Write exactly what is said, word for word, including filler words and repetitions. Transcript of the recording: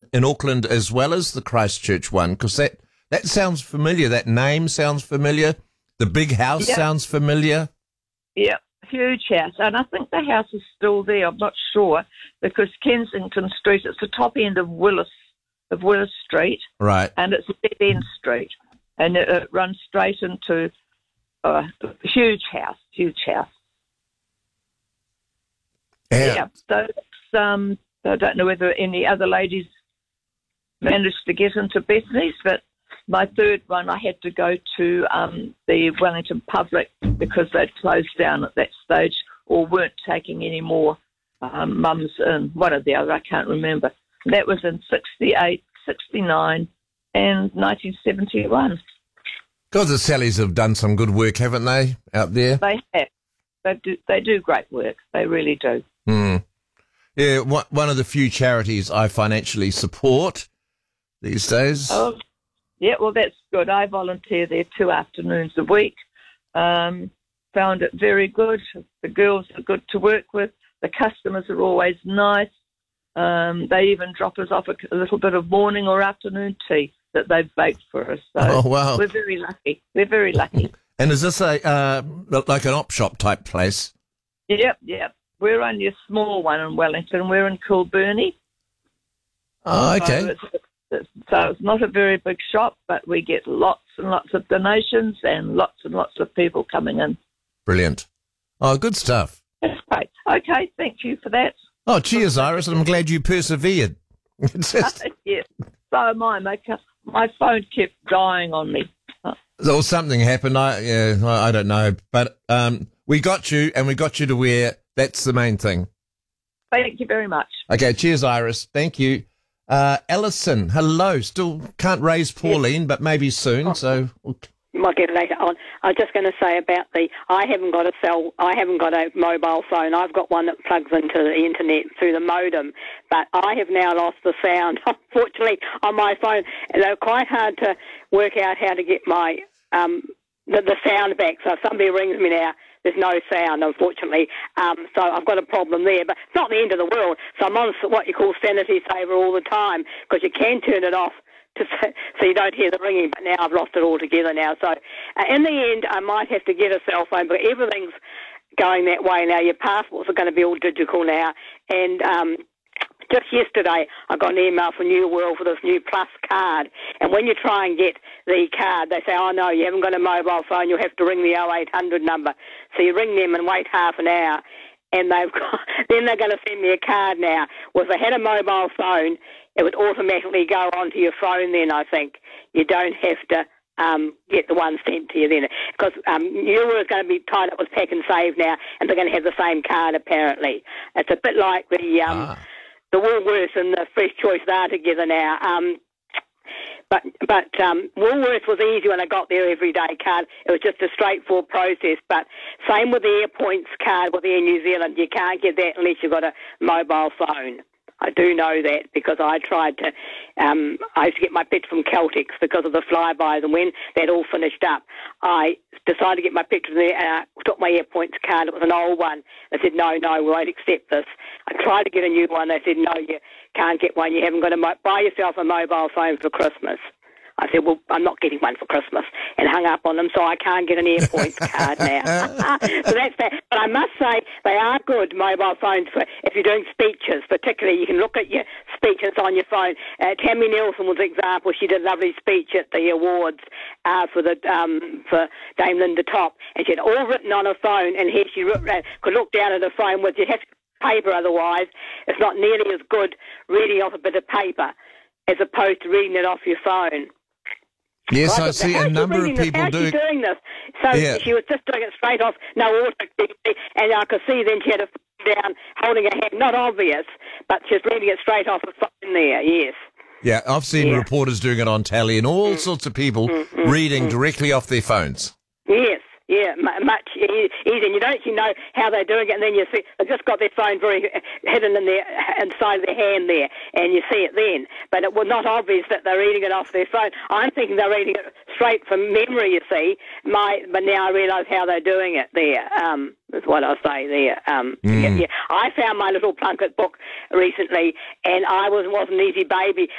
in Auckland as well as the Christchurch one? Because that, that sounds familiar. That name sounds familiar. The big house Yep. sounds familiar. Yeah, huge house. And I think the house is still there. I'm not sure because Kensington Street, it's the top end of Willis, of Willis Street, Right. and it's a dead-end street. And it, it runs straight into a huge house, huge house. Yeah. Yeah, so it's, um, I don't know whether any other ladies managed to get into Bethany's, but my third one I had to go to um, the Wellington Public because they'd closed down at that stage or weren't taking any more um, mums in, one or the other, I can't remember. And that was in sixty-eight, sixty-nine and nineteen seventy-one. God, the Sallys have done some good work, haven't they, out there? They have. They do, they do great work. They really do. Mm. Yeah, one one of the few charities I financially support these days. Oh, yeah, well, that's good. I volunteer there two afternoons a week. Um, found it very good. The girls are good to work with. The customers are always nice. Um, they even drop us off a, a little bit of morning or afternoon tea that they've baked for us. So Oh, wow. we're very lucky. We're very lucky. And is this a uh, like an op shop type place? Yep, yep. We're only a small one in Wellington. We're in Kilburnie. Oh, So okay. it's, it's, so it's not a very big shop, but we get lots and lots of donations and lots and lots of people coming in. Brilliant. Oh, good stuff. That's great. Okay, thank you for that. Oh, cheers, Iris, and I'm glad you persevered. It's just, Yes, so am I. My, cu- my phone kept dying on me. or something happened. I yeah, I I don't know, but um, we got you, and we got you to where. That's the main thing. Thank you very much. Okay, cheers, Iris. Thank you. Uh, Alison, hello. Still can't raise Pauline, but maybe soon. So You might get it later on. I was just going to say about the, I haven't got a cell, I haven't got a mobile phone. I've got one that plugs into the internet through the modem, but I have now lost the sound, unfortunately, on my phone. And they're quite hard to work out how to get my, um, the, the sound back. So if somebody rings me now, there's no sound, unfortunately. Um, so I've got a problem there. But it's not the end of the world. So I'm on what you call sanity saver all the time because you can turn it off to, so you don't hear the ringing. But now I've lost it altogether now. So uh, in the end, I might have to get a cell phone, but everything's going that way now. Your passports are going to be all digital now. And um, just yesterday, I got an email from New World for this new Plus card. And when you try and get the card, they say, oh, no, you haven't got a mobile phone. You'll have to ring the oh eight hundred number. So you ring them and wait half an hour. And they've got, then they're going to send me a card now. Well, if I had a mobile phone, it would automatically go onto your phone then, I think. You don't have to um, get the one sent to you then. Because um, New World is going to be tied up with Pack and Save now, and they're going to have the same card, apparently. It's a bit like the... Um, ah. The Woolworths and the Fresh Choice, they are together now. Um, but but um, Woolworths was easy when I got their everyday card. It was just a straightforward process. But same with the AirPoints card with Air New Zealand. You can't get that unless you've got a mobile phone. I do know that because I tried to, um, I used to get my picture from Celtics because of the flybys, and when that all finished up, I decided to get my picture there and I took my AirPoints card. It was an old one. They said, no, no, we won't accept this. I tried to get a new one. They said, no, you can't get one. You haven't got to mo- buy yourself a mobile phone for Christmas. I said, well, I'm not getting one for Christmas, and hung up on them, so I can't get an AirPoints card now. So that's that. But I must say, they are good mobile phones for if you're doing speeches, particularly. You can look at your speeches on your phone. Uh, Tammy Nelson was an example. She did a lovely speech at the awards uh, for the um, for Dame Linda Top, and she had all written on her phone, and here she wrote, uh, could look down at her phone with, you have to paper otherwise. It's not nearly as good reading off a bit of paper as opposed to reading it off your phone. Yes, Well, I see a how's she number of reading this? people How's doing. she doing this? So Yeah. she was just doing it straight off, no auto, and I could see then she had a phone down, holding her hand, not obvious, but she's reading it straight off the phone there, yes. Yeah, I've seen Yeah. reporters doing it on tally and all sorts of people reading directly off their phones. Yes, yeah, mu- much e- easier. And you don't actually know how they're doing it, and then you see they've just got their phone very hidden in their inside their hand there, and you see it then. But it was not obvious that they're reading it off their phone. I'm thinking they're reading it straight from memory. You see, my but now I realise how they're doing it there. Um, is what I say there. Um, Mm. yeah, yeah. I found my little Plunkett book recently, and I was was an easy baby.